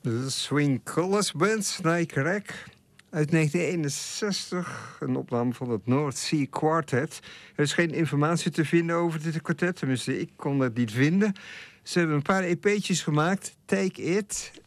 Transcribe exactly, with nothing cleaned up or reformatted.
De Swing Colors Band, Snake Rack. Uit negentien eenenzestig, een opname van het North Sea Quartet. Er is geen informatie te vinden over dit kwartet. Tenminste, ik kon dat niet vinden. Ze hebben een paar E P'tjes gemaakt. Take It